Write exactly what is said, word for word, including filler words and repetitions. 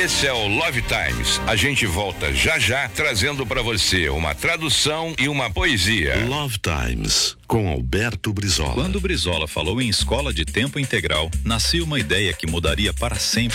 Esse é o Love Times. A gente volta já já trazendo para você uma tradução e uma poesia. Love Times, com Alberto Brizola. Quando Brizola falou em escola de tempo integral, nasceu uma ideia que mudaria para sempre